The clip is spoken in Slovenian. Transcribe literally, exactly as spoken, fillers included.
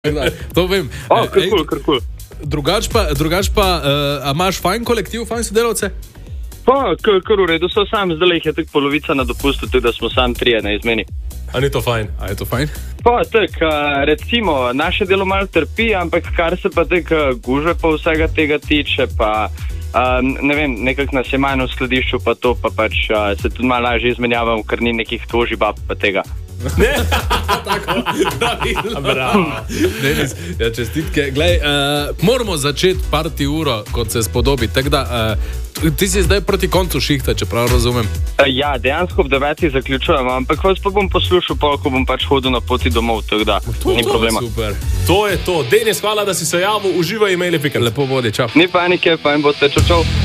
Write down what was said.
To vem. O, kar kul, kar kul. Drugač pa, drugač pa uh, a imaš fajn kolektiv, fajn sodelavce? Pa, kar, kar v redu, so sam, zdaj jih je tako polovica na dopustu, tako da smo sam trije na izmeni. A ni to fajn? A je to fajn? Pa, tako, recimo, naše delo malo trpi, ampak kar se pa tako gužve pa vsega tega tiče, pa uh, ne vem, nekako nas je manj v skladišču, pa to, pa pač uh, se tudi malo lažje izmenjavamo, ker ni nekih toži bab pa tega. Ne, tako, bravo. Denis, ja, čestitke. Glej, uh, moramo začeti parti uro, kot se spodobi. Tako da, uh, ti si zdaj proti koncu šihta, če prav razumem. Uh, ja, dejansko ob devetih zaključujemo, ampak vas pa bom poslušal, pa ko bom pač hodil na poti domov, tako da to, ni to problema. Super. To je to. Denis, hvala, da si se javil. Uživaj, imeli pikant. Lepo vodi, čau. Ni panike, fajn boste, čau, čau.